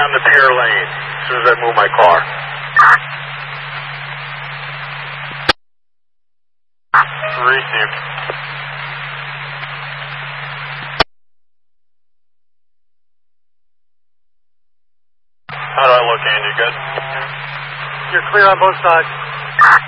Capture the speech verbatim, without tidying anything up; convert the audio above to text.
on the pier lane as soon as I move my car. Received. How do I look, Andy? Good? You're clear on both sides.